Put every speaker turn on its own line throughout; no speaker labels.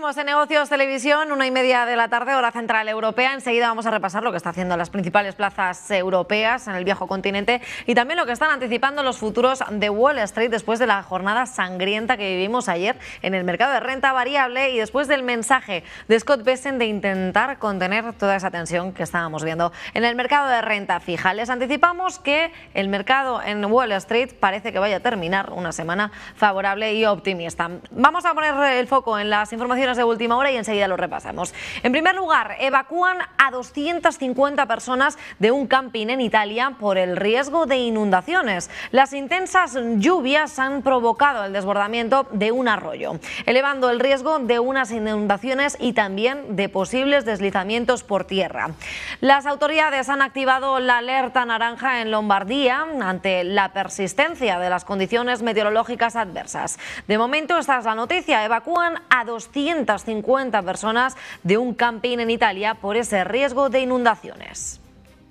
Estamos en Negocios Televisión, 1:30 de la tarde, hora central europea. Enseguida vamos a repasar lo que está haciendo las principales plazas europeas en el viejo continente y también lo que están anticipando los futuros de Wall Street después de la jornada sangrienta que vivimos ayer en el mercado de renta variable y después del mensaje de Scott Bessent de intentar contener toda esa tensión que estábamos viendo en el mercado de renta fija. Les anticipamos que el mercado en Wall Street parece que vaya a terminar una semana favorable y optimista. Vamos a poner el foco en las informaciones de última hora y enseguida lo repasamos. En primer lugar, evacúan a 250 personas de un camping en Italia por el riesgo de inundaciones. Las intensas lluvias han provocado el desbordamiento de un arroyo, elevando el riesgo de unas inundaciones y también de posibles deslizamientos por tierra. Las autoridades han activado la alerta naranja en Lombardía ante la persistencia de las condiciones meteorológicas adversas. De momento, esta es la noticia: evacúan a 250 personas de un camping en Italia por ese riesgo de inundaciones.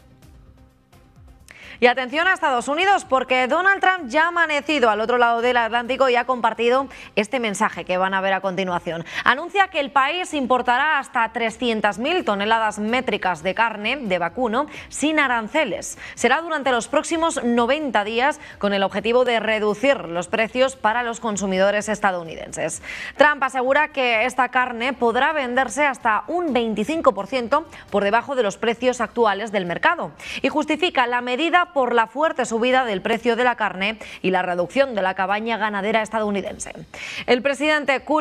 Y atención a Estados Unidos, porque Donald Trump ya ha amanecido al otro lado del Atlántico y ha compartido este mensaje que van a ver a continuación. Anuncia que el país importará hasta 300.000 toneladas métricas de carne de vacuno sin aranceles. Será durante los próximos 90 días con el objetivo de reducir los precios para los consumidores estadounidenses. Trump asegura que esta carne podrá venderse hasta un 25% por debajo de los precios actuales del mercado y justifica la medida por la fuerte subida del precio de la carne y la reducción de la cabaña ganadera estadounidense. El presidente